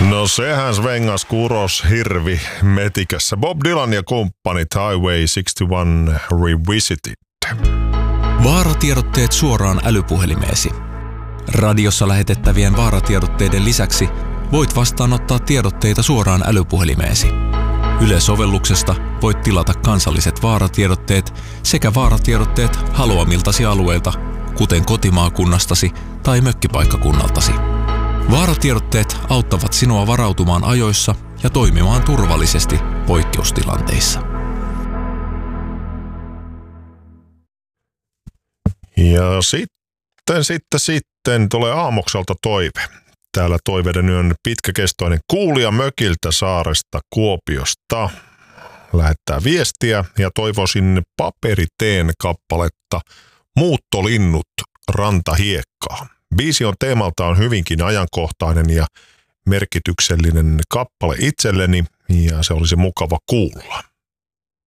No sehän svengas kuros hirvi metikässä. Bob Dylan ja kumppanit Highway 61 Revisited. Vaaratiedotteet suoraan älypuhelimeesi. Radiossa lähetettävien vaaratiedotteiden lisäksi voit vastaanottaa tiedotteita suoraan älypuhelimeesi. Yle-sovelluksesta voit tilata kansalliset vaaratiedotteet sekä vaaratiedotteet haluamiltasi alueilta, kuten kotimaakunnastasi tai mökkipaikkakunnaltasi. Vaaratiedotteet auttavat sinua varautumaan ajoissa ja toimimaan turvallisesti poikkeustilanteissa. Ja sitten tulee Aamokselta toive. Täällä toiveiden on pitkäkestoinen kuulija mökiltä saaresta Kuopiosta. Lähettää viestiä ja toivoisin Paperiteen kappaletta Muuttolinnut rantahiekkaa. Biisi on teemaltaan hyvinkin ajankohtainen ja merkityksellinen kappale itselleni ja se olisi mukava kuulla.